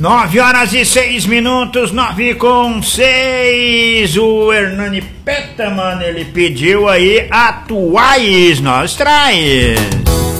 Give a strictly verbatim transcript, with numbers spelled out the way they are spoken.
Nove horas e seis minutos, nove com seis. O Hernani Petaman, ele pediu aí atuais, nós traz.